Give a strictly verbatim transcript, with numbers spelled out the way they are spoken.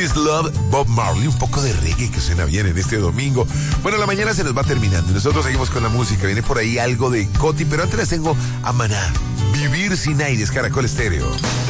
Is Love, Bob Marley, un poco de reggae que suena bien en este domingo. Bueno, la mañana se nos va terminando y nosotros seguimos con la música. Viene por ahí algo de Coti, pero antes les tengo a Maná, Vivir sin aires, Caracol Estéreo.